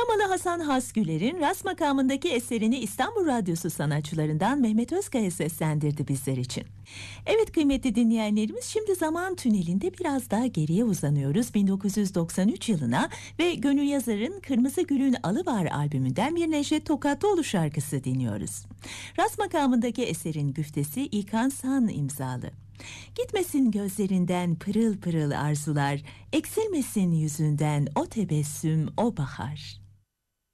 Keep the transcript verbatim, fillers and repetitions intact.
Sinemalı Hasan Hasgüler'in Ras makamındaki eserini İstanbul Radyosu sanatçılarından Mehmet Özkaya seslendirdi bizler için. Evet kıymetli dinleyenlerimiz, şimdi zaman tünelinde biraz daha geriye uzanıyoruz bin dokuz yüz doksan üç yılına ve Gönül Yazar'ın Kırmızı Gül'ün Alıvar albümünden bir Necdet Tokatlıoğlu şarkısı dinliyoruz. Ras makamındaki eserin güftesi İlkan San imzalı. Gitmesin gözlerinden pırıl pırıl arzular, eksilmesin yüzünden o tebessüm, o bahar.